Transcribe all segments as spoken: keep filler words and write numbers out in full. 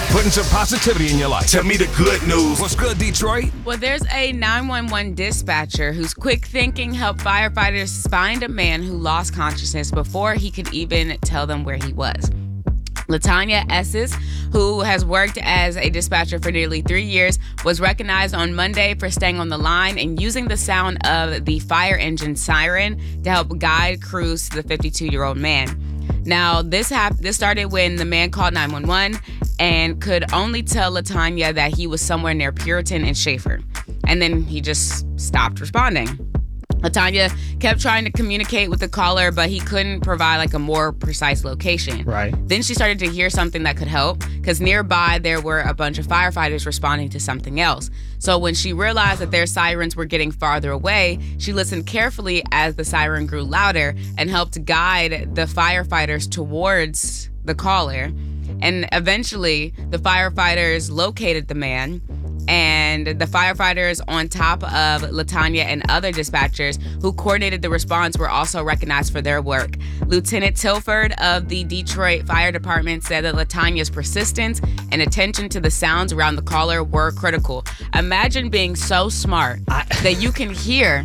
putting some positivity in your life. Tell me the good news. What's good, Detroit? Well, there's a nine one one dispatcher whose quick thinking helped firefighters find a man who lost consciousness before he could even tell them where he was. Latanya Esses, who has worked as a dispatcher for nearly three years, was recognized on Monday for staying on the line and using the sound of the fire engine siren to help guide crews to the fifty-two-year-old man. Now, this hap- this started when the man called nine one one and could only tell Latanya that he was somewhere near Puritan and Schaefer. And then he just stopped responding. Latanya kept trying to communicate with the caller, but he couldn't provide like a more precise location. Right. Then she started to hear something that could help because nearby there were a bunch of firefighters responding to something else. So when she realized that their sirens were getting farther away, she listened carefully as the siren grew louder and helped guide the firefighters towards the caller. And eventually the firefighters located the man. And the firefighters on top of Latanya and other dispatchers who coordinated the response were also recognized for their work. Lieutenant Tilford of the Detroit Fire Department said that Latanya's persistence and attention to the sounds around the caller were critical. Imagine being so smart I- that you can hear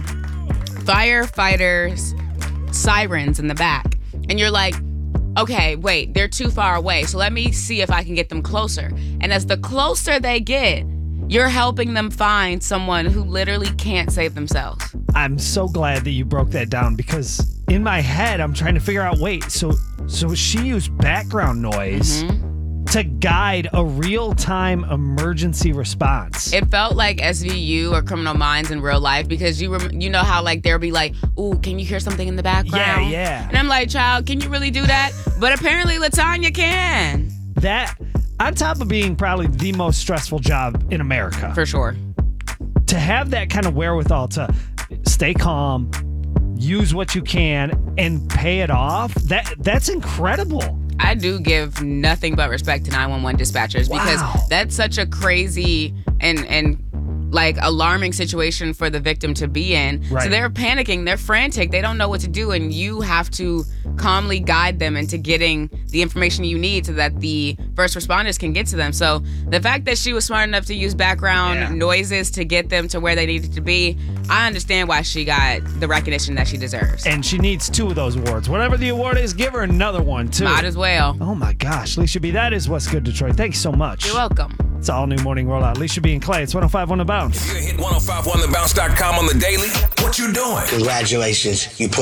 firefighters' sirens in the back. And you're like, okay, wait, they're too far away. So let me see if I can get them closer. And as the closer they get, you're helping them find someone who literally can't save themselves. I'm so glad that you broke that down because in my head, I'm trying to figure out, wait, so so she used background noise Mm-hmm. to guide a real-time emergency response. It felt like S V U or Criminal Minds in real life because you rem- you know how like there'll be like, ooh, can you hear something in the background? Yeah, yeah. And I'm like, child, can you really do that? But apparently Latanya can. That, on top of being probably the most stressful job in America, For sure. to have that kind of wherewithal to stay calm, use what you can, and pay it off, that that's incredible. I do give nothing but respect to nine one one dispatchers because Wow. that's such a crazy and and like alarming situation for the victim to be in. Right. So they're panicking, they're frantic, they don't know what to do, and you have to calmly guide them into getting the information you need so that the first responders can get to them. So the fact that she was smart enough to use background Yeah. noises to get them to where they needed to be, I understand why she got the recognition that she deserves. And she needs two of those awards. Whatever the award is, give her another one, too. Might as well. Oh, my gosh. Alicia B., that is What's Good, Detroit. Thank you so much. You're welcome. It's all new Morning Rollout. Alicia B. and Clay. It's one oh five one The Bounce. You hit ten five one the bounce dot com on the daily. What you doing? Congratulations, you put